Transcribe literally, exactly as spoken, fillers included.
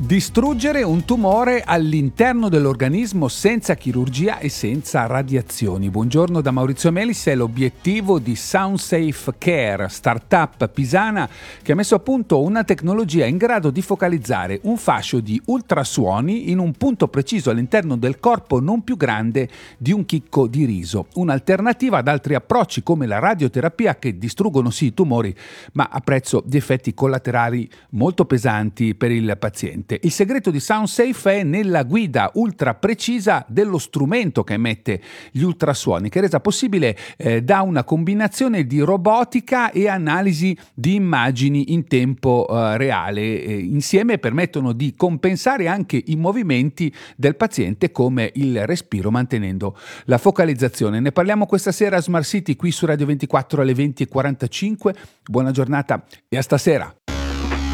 Distruggere un tumore all'interno dell'organismo senza chirurgia e senza radiazioni. Buongiorno da Maurizio Melis, è l'obiettivo di SoundSafe Care, startup pisana che ha messo a punto una tecnologia in grado di focalizzare un fascio di ultrasuoni in un punto preciso all'interno del corpo non più grande di un chicco di riso. Un'alternativa ad altri approcci come la radioterapia che distruggono sì i tumori, ma a prezzo di effetti collaterali molto pesanti per il paziente. Il segreto di SoundSafe è nella guida ultra precisa dello strumento che emette gli ultrasuoni, che è resa possibile eh, da una combinazione di robotica e analisi di immagini in tempo eh, reale. Eh, insieme permettono di compensare anche i movimenti del paziente come il respiro, mantenendo la focalizzazione. Ne parliamo questa sera a Smart City qui su Radio ventiquattro alle venti e quarantacinque. Buona giornata e a stasera.